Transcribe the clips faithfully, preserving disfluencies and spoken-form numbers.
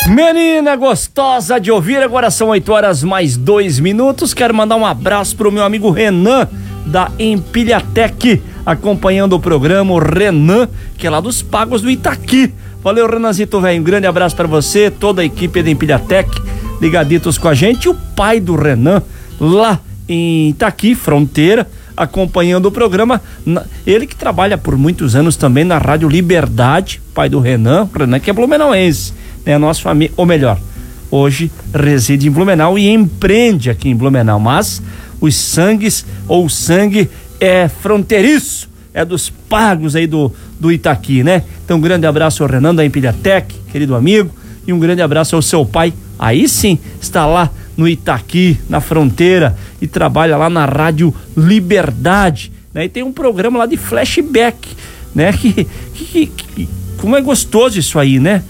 Menina gostosa de ouvir, agora são oito horas mais dois minutos. Quero mandar um abraço pro meu amigo Renan da Empilhatec, acompanhando o programa. O Renan, que é lá dos Pagos do Itaqui. Valeu, Renanzito, velho, um grande abraço pra você, toda a equipe da Empilhatec ligaditos com a gente. E o pai do Renan lá em Itaqui, fronteira, acompanhando o programa. Ele que trabalha por muitos anos também na Rádio Liberdade, pai do Renan, Renan que é blumenauense, né? A nossa família, ou melhor, hoje reside em Blumenau e empreende aqui em Blumenau, mas os sangues, ou o sangue é fronteiriço, é dos Pagos aí do, do Itaqui, né? Então um grande abraço ao Renan da Empilhatec, querido amigo, e um grande abraço ao seu pai, aí sim, está lá no Itaqui, na fronteira, e trabalha lá na Rádio Liberdade, né? E tem um programa lá de flashback, né? Que, que, que como é gostoso isso aí, né?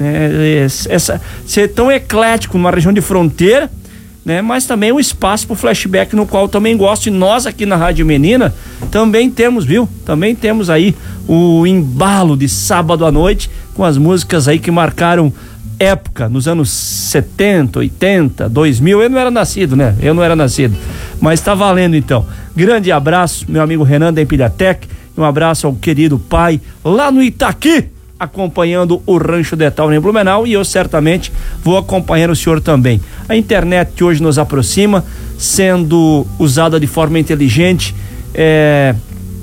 É, essa, ser tão eclético numa região de fronteira, né? Mas também um espaço pro flashback, no qual eu também gosto, e nós aqui na Rádio Menina também temos, viu? Também temos aí o embalo de sábado à noite com as músicas aí que marcaram época, nos anos setenta, oitenta, dois mil. Eu não era nascido, né? Eu não era nascido, mas tá valendo então. Grande abraço, meu amigo Renan da Empilhatec, um abraço ao querido pai lá no Itaqui, acompanhando o Rancho de Tauro em Blumenau, e eu certamente vou acompanhar o senhor também. A internet hoje nos aproxima, sendo usada de forma inteligente, é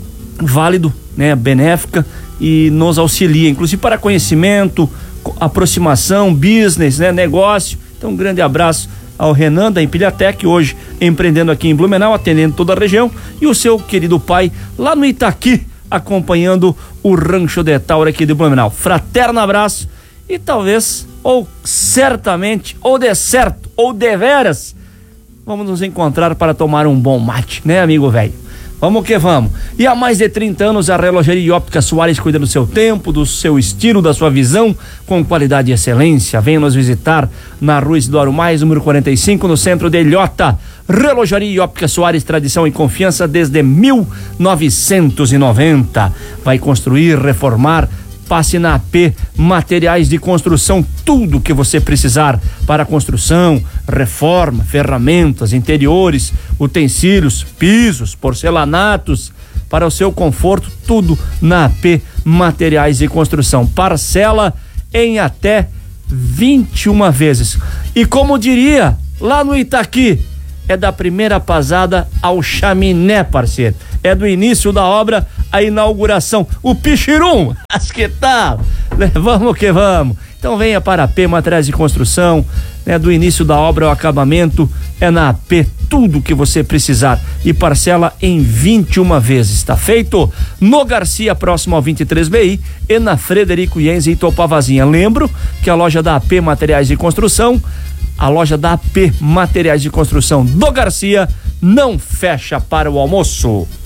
válido, né, benéfica, e nos auxilia, inclusive para conhecimento, aproximação, business, né, negócio. Então um grande abraço ao Renan da Empilhatec, hoje empreendendo aqui em Blumenau, atendendo toda a região, e o seu querido pai lá no Itaqui, acompanhando o Rancho de Tauro aqui de Blumenau. Fraterno abraço, e talvez, ou certamente, ou de certo, ou deveras, vamos nos encontrar para tomar um bom mate, né, amigo velho? Vamos que vamos. E há mais de trinta anos a Relojaria e Óptica Soares cuida do seu tempo, do seu estilo, da sua visão, com qualidade e excelência. Venha nos visitar na Rua Isidoro Mais, número quarenta e cinco, no centro de Ilhota. Relojaria e Óptica Soares, tradição e confiança desde mil novecentos e noventa. Vai construir, reformar, passe na A P Materiais de Construção, tudo que você precisar para construção, reforma, ferramentas, interiores, utensílios, pisos, porcelanatos, para o seu conforto, tudo na A P Materiais de Construção. Parcela em até vinte e uma vezes. E como diria lá no Itaqui, é da primeira pasada ao chaminé, parceiro. É do início da obra à inauguração. O pichirum, as que tal? Vamos que vamos. Então venha para a A P Materiais de Construção, né? Do início da obra ao acabamento, é na A P tudo que você precisar, e parcela em vinte e uma vezes, tá feito? No Garcia, próximo ao vinte e três B I, e na Frederico Ienzi e Topavazinha. Lembro que a loja da A P Materiais de Construção, a loja da A P Materiais de Construção do Garcia, não fecha para o almoço.